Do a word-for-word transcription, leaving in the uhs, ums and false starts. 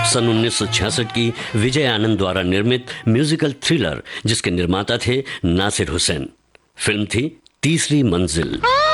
सन उन्नीस सौ छियासठ की विजय आनंद द्वारा निर्मित म्यूजिकल थ्रिलर जिसके निर्माता थे नासिर हुसैन। फिल्म थी तीसरी मंजिल।